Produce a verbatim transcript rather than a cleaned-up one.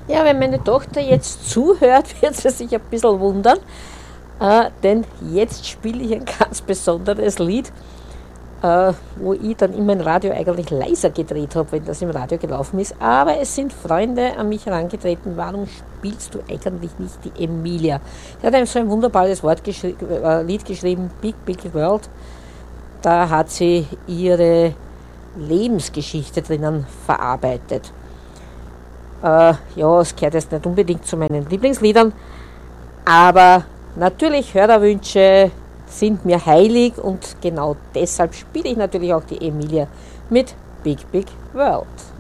Ja, wenn meine Tochter jetzt zuhört, wird sie sich ein bisschen wundern, äh, denn jetzt spiele ich ein ganz besonderes Lied, äh, wo ich dann immer im Radio eigentlich leiser gedreht habe, wenn das im Radio gelaufen ist. Aber es sind Freunde an mich herangetreten, warum spielst du eigentlich nicht die Emilia? Sie hat einem so ein wunderbares Wort geschri- äh, Lied geschrieben, Big Big World. Da hat sie ihre Lebensgeschichte drinnen verarbeitet. Äh, ja, es gehört jetzt nicht unbedingt zu meinen Lieblingsliedern, aber natürlich Hörerwünsche sind mir heilig und genau deshalb spiele ich natürlich auch die Emilia mit Big Big World.